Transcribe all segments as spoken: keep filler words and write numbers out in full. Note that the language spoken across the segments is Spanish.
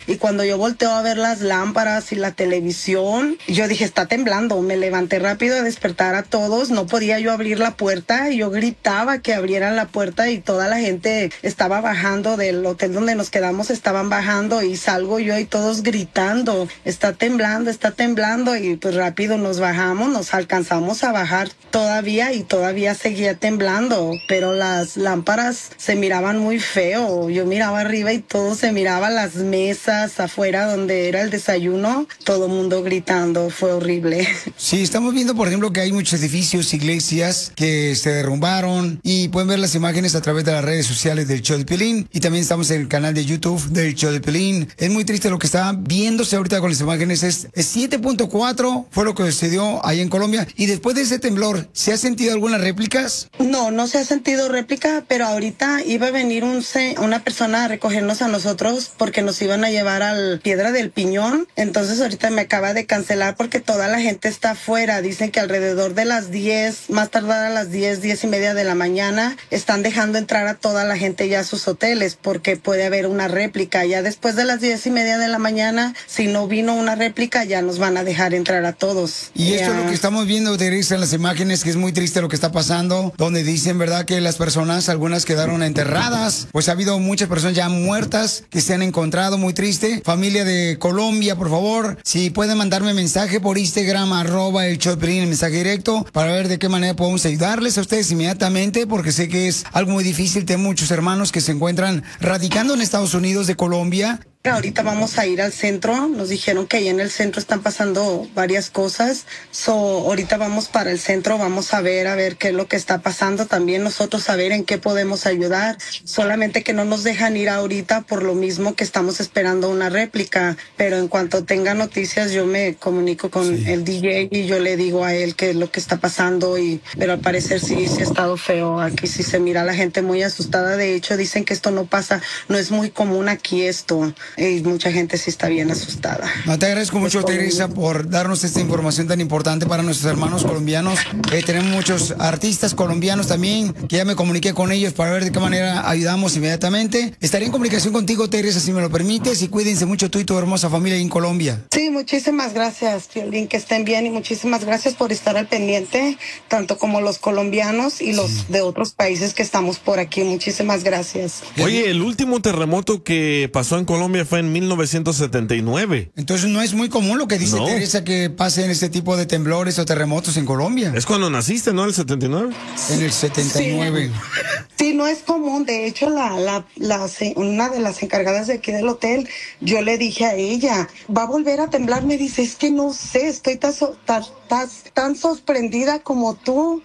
Y cuando yo volteo a ver las lámparas y la televisión, yo dije, está temblando. Me levanté rápido a despertar a todos. No podía yo abrir la puerta y yo gritaba que abrieran la puerta y toda la gente estaba bajando del hotel donde nos quedamos, estaban bajando y salgo yo y todos gritando, está temblando, está temblando y pues rápido nos bajamos, nos alcanzamos a bajar todavía y todavía seguía temblando, pero las lámparas se miraban muy feo. Yo miraba arriba y todo se miraba, las mesas afuera donde era el desayuno, todo mundo gritando, fue horrible. Sí, estamos viendo, por ejemplo, que hay muchos edificios, iglesias que se derrumbaron y pueden ver las imágenes a través de las redes sociales del show de Piolín y también estamos en el canal de YouTube del show de Piolín. Es muy triste lo que está viéndose ahorita con las imágenes. Es, es siete punto cuatro fue lo que sucedió ahí en Colombia. Y después de ese temblor, ¿se ha sentido algunas réplicas? No, no se ha sentido réplica, pero ahorita iba a venir un, una persona a recogernos a nosotros porque nos iban a llevar al Piedra del Piñón. Entonces ahorita me acaba de cancelar porque toda la gente está afuera. Dicen que alrededor de las diez, más tardar a las diez, diez y media de la mañana, están dejando entrar a toda la gente ya a sus hoteles porque puede haber una réplica. Ya después de las diez y media de la mañana, si no vino una réplica, ya nos van a dejar entrar a todos. Y ya. Esto es lo que estamos viendo, Teresa, en las imágenes, que es muy triste lo que está pasando, donde dicen, ¿verdad?, que las personas, algunas quedaron enterradas. Pues ha habido muchas personas ya muertas que se han encontrado, muy triste. Familia de Colombia, por favor, si pueden mandarme mensaje por Instagram, arroba el show de Piolín, el mensaje directo, para ver de qué manera podemos ayudarles a ustedes inmediatamente, porque sé que es algo muy difícil. Tengo muchos hermanos que se encuentran radicando en Estados Unidos de Colombia. Ahorita vamos a ir al centro, nos dijeron que ahí en el centro están pasando varias cosas, so ahorita vamos para el centro, vamos a ver a ver qué es lo que está pasando, también nosotros saber en qué podemos ayudar, solamente que no nos dejan ir ahorita por lo mismo que estamos esperando una réplica, pero en cuanto tenga noticias yo me comunico con sí. el D J y yo le digo a él qué es lo que está pasando, y pero al parecer sí, sí ha estado feo, aquí sí se mira la gente muy asustada, de hecho dicen que esto no pasa, no es muy común aquí esto. Y mucha gente sí está bien asustada. No, te agradezco mucho, Teresa, por darnos esta información tan importante para nuestros hermanos colombianos. Eh, tenemos muchos artistas colombianos también, que ya me comuniqué con ellos para ver de qué manera ayudamos inmediatamente. Estaré en comunicación contigo, Teresa, si me lo permites, y cuídense mucho tú y tu hermosa familia ahí en Colombia. Sí, muchísimas gracias, Piolín, que estén bien, y muchísimas gracias por estar al pendiente, tanto como los colombianos y los sí. de otros países que estamos por aquí. Muchísimas gracias. Oye, el último terremoto que pasó en Colombia fue en mil novecientos setenta y nueve. Entonces no es muy común lo que dice no. Teresa, que pasen este tipo de temblores o terremotos en Colombia. Es cuando naciste, ¿no? El setenta y nueve. En el setenta y nueve. Sí, sí, no es común. De hecho, la, la, la, una de las encargadas de aquí del hotel, yo le dije a ella, va a volver a temblar. Me dice, es que no sé, estoy tan, tan, tan, tan sorprendida como tú,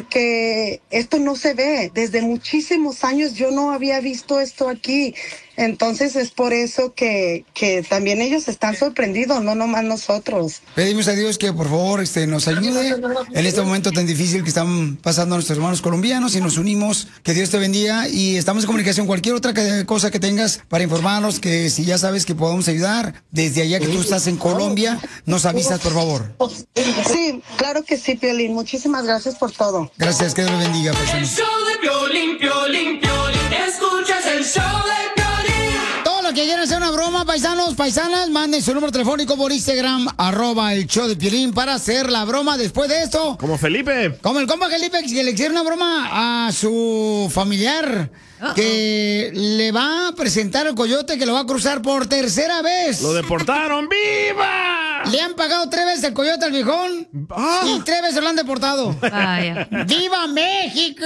porque esto no se ve. Desde muchísimos años yo no había visto esto aquí. Entonces es por eso que, que también ellos están sorprendidos, no nomás nosotros. Pedimos a Dios que por favor este, nos ayude en este momento tan difícil que están pasando nuestros hermanos colombianos, y nos unimos. Que Dios te bendiga, y estamos en comunicación. Cualquier otra cosa que tengas para informarnos, que si ya sabes que podemos ayudar, desde allá que tú estás en Colombia, nos avisas, por favor. Sí, claro que sí, Piolín. Muchísimas gracias por todo. Gracias, que Dios lo bendiga, personas. El show de Piolín, Piolín, Piolín. Escuchas el show de Piolín. Que quieran hacer una broma, paisanos, paisanas, manden su número telefónico por Instagram, arroba el show de Piolín, para hacer la broma después de esto. Como Felipe. Como el compa Felipe, que le hicieron una broma a su familiar, uh-oh, que le va a presentar el coyote, que lo va a cruzar por tercera vez. Lo deportaron. ¡Viva! Le han pagado tres veces el coyote al viejón, ah, y tres veces lo han deportado. Vaya. ¡Viva México!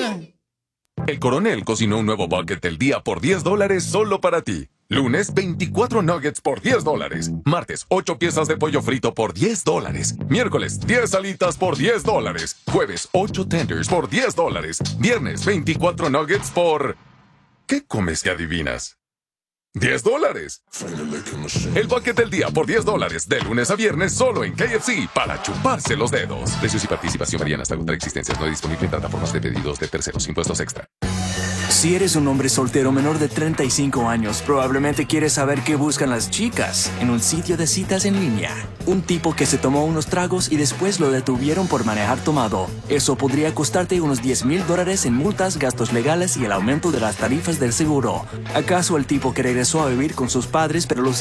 El Coronel cocinó un nuevo bucket del día por diez dólares solo para ti. Lunes, veinticuatro nuggets por diez dólares. Martes, ocho piezas de pollo frito por diez dólares. Miércoles, diez alitas por diez dólares. Jueves, ocho tenders por diez dólares. Viernes, veinticuatro nuggets por... ¿Qué comes que adivinas? diez dólares. El bucket del día por diez dólares, de lunes a viernes, solo en K F C, para chuparse los dedos. Precios y participación varían hasta agotar existencias. No disponible en plataformas de pedidos de terceros. Impuestos extra. Si eres un hombre soltero menor de treinta y cinco años, probablemente quieres saber qué buscan las chicas en un sitio de citas en línea. Un tipo que se tomó unos tragos y después lo detuvieron por manejar tomado. Eso podría costarte unos diez mil dólares en multas, gastos legales y el aumento de las tarifas del seguro. ¿Acaso el tipo que regresó a vivir con sus padres pero los